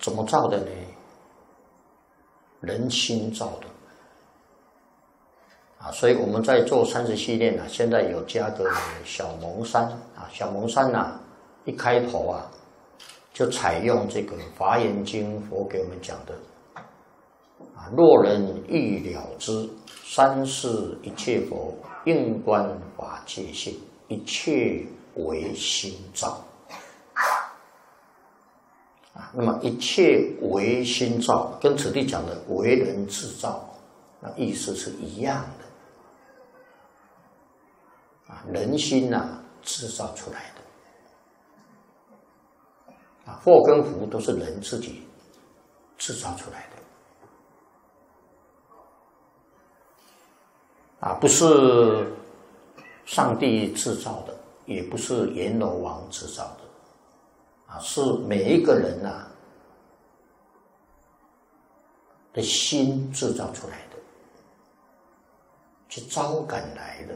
怎么造的呢？人心造的。所以我们在做30系列呢，现在有加个小蒙山小蒙山一开头就采用这个《华严经》佛给我们讲的若人欲了知三世一切佛应观法界性，一切为心造那么一切为心造，跟此地讲的为人制造，那意思是一样的。人心制造出来的祸跟福都是人自己制造出来的不是上帝制造的，也不是阎罗王制造的是每一个人的心制造出来的，去招感来的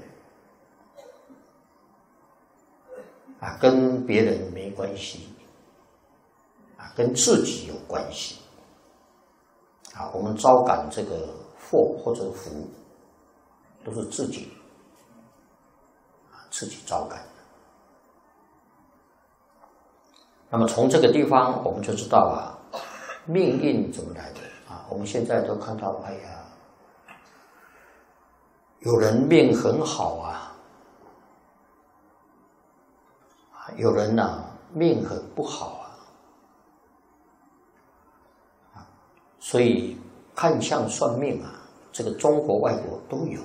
跟别人没关系跟自己有关系我们招感这个祸或者福都是自己招感的。那么从这个地方我们就知道命运怎么来的我们现在都看到有人命很好有人命很不好所以看相算命这个中国外国都有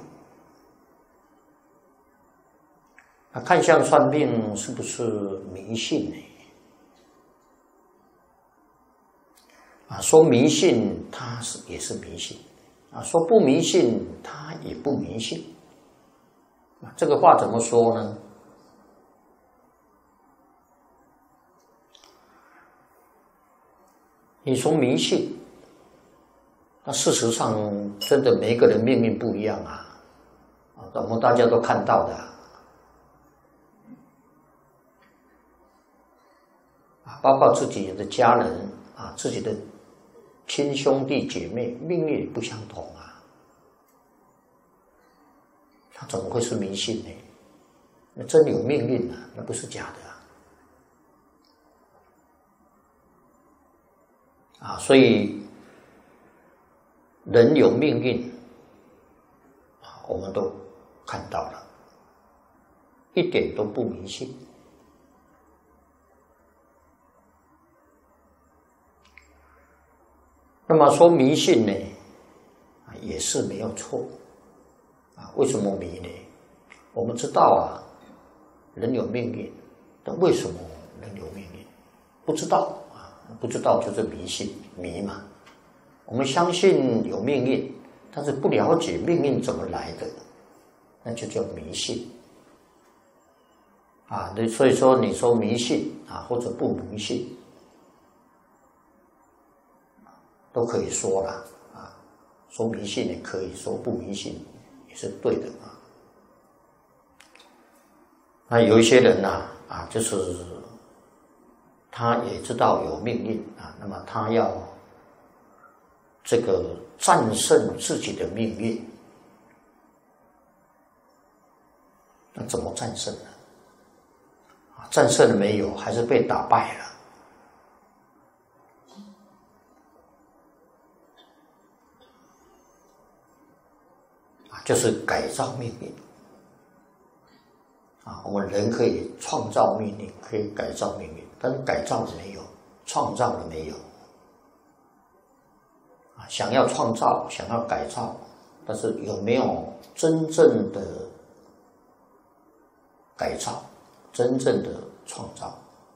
看相算命是不是迷信呢？说迷信它也是迷信说不迷信它也不迷信这个话怎么说呢？你说迷信，那事实上真的每一个人命运不一样我们大家都看到的包括自己的家人自己的亲兄弟姐妹命运也不相同他怎么会是迷信呢？那真有命运那不是假的所以人有命运我们都看到了，一点都不迷信那么说迷信呢也是没有错为什么迷呢？我们知道人有命运，但为什么人有命运不知道不知道就是迷信迷嘛。我们相信有命运，但是不了解命运怎么来的，那就叫迷信所以说你说迷信或者不迷信都可以说了说迷信也可以，说不迷信也是对的那有一些人就是他也知道有命运那么他要这个战胜自己的命运，那怎么战胜呢？战胜了没有？还是被打败了？就是改造命运我们人可以创造命运，可以改造命运，但是改造了没有？创造了没有？想要创造，想要改造，但是有没有真正的改造，真正的创造？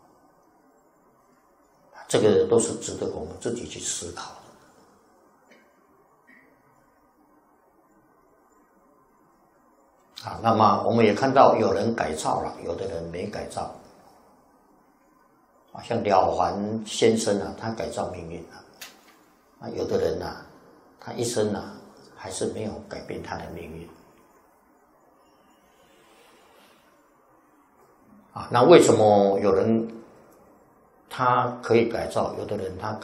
这个都是值得我们自己去思考的。那么我们也看到有人改造了，有的人没改造。像了凡先生他改造命运有的人他一生还是没有改变他的命运那为什么有人他可以改造，有的人他